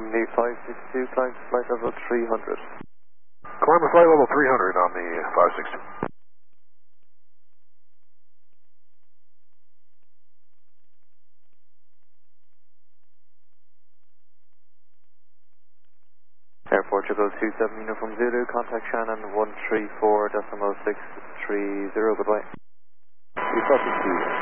the 562, climb to flight level 300. Climb to flight level 300 on the 562. Air Portugal 27 Uniform Zulu, contact Shannon 134.630, goodbye. 342.